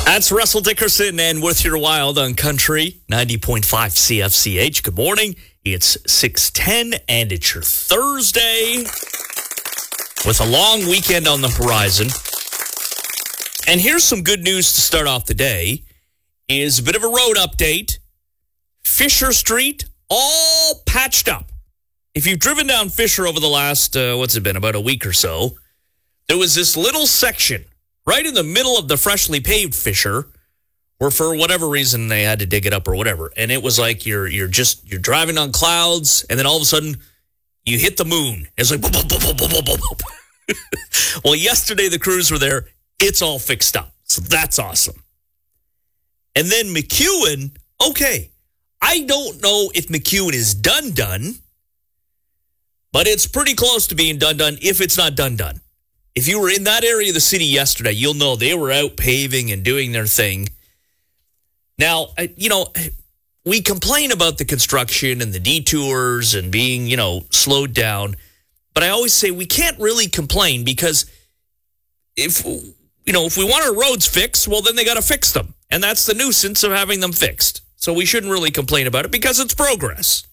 That's Russell Dickerson and With Your Wild on Country 90.5 CFCH. Good morning. It's 6:10 and it's your Thursday with a long weekend on the horizon. And here's some good news to start off the day is a bit of a road update. Fisher Street all patched up. If you've driven down Fisher over the last, about a week or so, there was this little section right in the middle of the freshly paved Fisher, where for whatever reason they had to dig it up or whatever. And it was like you're driving on clouds, and then all of a sudden you hit the moon. It's like, boop, boop, boop, boop, boop, boop, boop. Well, yesterday the crews were there. It's all fixed up. So that's awesome. And then McEwen, okay, I don't know if McEwen is done, but it's pretty close to being done if it's not done. If you were in that area of the city yesterday, you'll know they were out paving and doing their thing. Now, we complain about the construction and the detours and being, slowed down. But I always say we can't really complain because if we want our roads fixed, well, then they got to fix them. And that's the nuisance of having them fixed. So we shouldn't really complain about it because it's progress.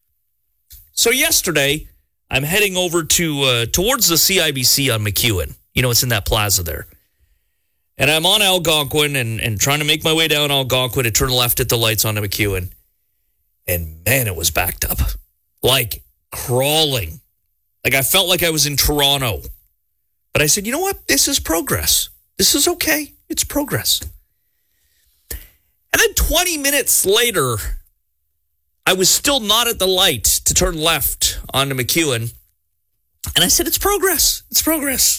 So yesterday, I'm heading over to towards the CIBC on McEwen. It's in that plaza there. And I'm on Algonquin and trying to make my way down Algonquin to turn left at the lights onto McEwen. And man, it was backed up. Like crawling. Like I felt like I was in Toronto. But I said, you know what? This is progress. This is okay. It's progress. And then 20 minutes later, I was still not at the light to turn left onto McEwen. And I said, it's progress. It's progress.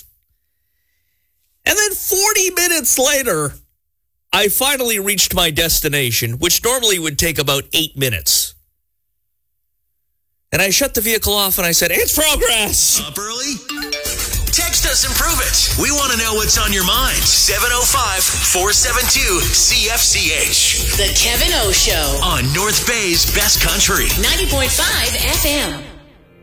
And then 40 minutes later, I finally reached my destination, which normally would take about 8 minutes. And I shut the vehicle off and I said, it's progress. Up early? Text us and prove it. We want to know what's on your mind. 705-472-CFCH. The Kevin O Show. On North Bay's Best Country. 90.5 FM.